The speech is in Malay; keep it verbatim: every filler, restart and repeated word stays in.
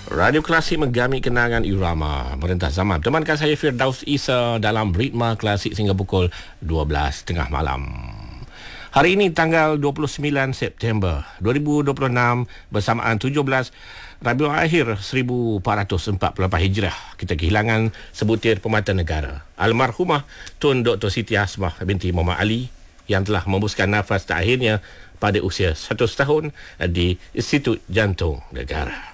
Radio Klasik menggami kenangan irama merentah zaman. Temankan saya Firdaus Isa dalam Ritma Klasik sehingga pukul dua belas tiga puluh malam. Hari ini tanggal dua puluh sembilan September dua ribu dua puluh enam bersamaan tujuh belas Rabiul Akhir seribu empat ratus empat puluh lapan Hijrah, kita kehilangan sebutir pemata negara, almarhumah Tun Doktor Siti Hasmah binti Muhammad Ali, yang telah membuskan nafas terakhirnya pada usia seratus tahun di Institut Jantung Negara.